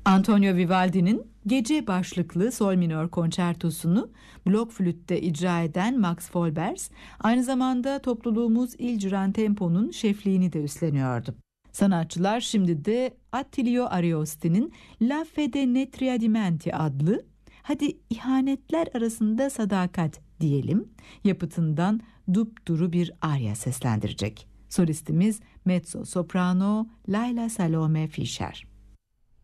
Antonio Vivaldi'nin Gece başlıklı sol minör konçertosunu blok flütte icra eden Max Folbergs, aynı zamanda topluluğumuz Il Girantempo'nun şefliğini de üstleniyordu. Sanatçılar şimdi de Attilio Ariosti'nin La Fede ne Tradimenti adlı "Hadi ihanetler arasında sadakat diyelim" yapıtından dupduru bir arya seslendirecek. Solistimiz mezzo soprano Layla Salome Fischer.